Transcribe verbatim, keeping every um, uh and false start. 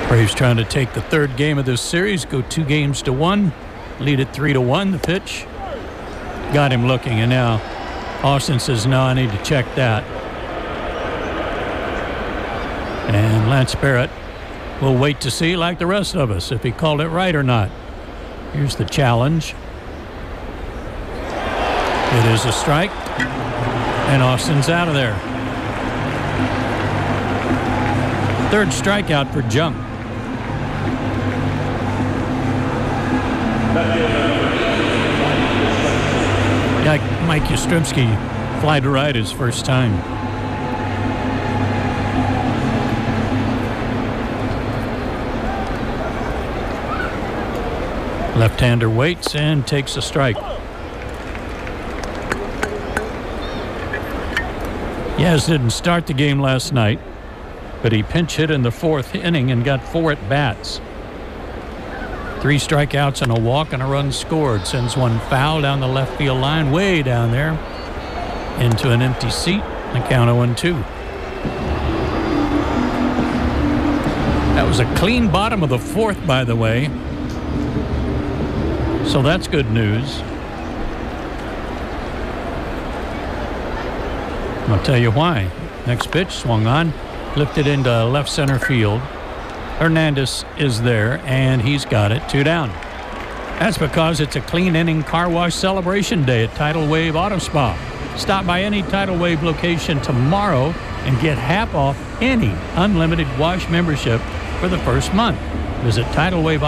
Braves trying to take the third game of this series, go two games to one, lead it three to one. The pitch got him looking, and now Austin says, no, I need to check that. And Lance Barrett will wait to see, like the rest of us, if he called it right or not. Here's the challenge. It is a strike, and Austin's out of there. Third strikeout for Junk. Yeah, Mike Yastrzemski fly to right his first time. Left-hander waits and takes a strike. Yaz didn't start the game last night, but he pinch hit in the fourth inning and got four at-bats. Three strikeouts and a walk and a run scored. Sends one foul down the left field line, way down there, into an empty seat. The count oh and two. That was a clean bottom of the fourth, by the way. So that's good news. I'll tell you why. Next pitch swung on, lifted into left center field. Hernandez is there, and he's got it, two down. That's because it's a clean inning car wash celebration day at Tidal Wave Auto Spa. Stop by any Tidal Wave location tomorrow and get half off any unlimited wash membership for the first month. Visit Tidal Wave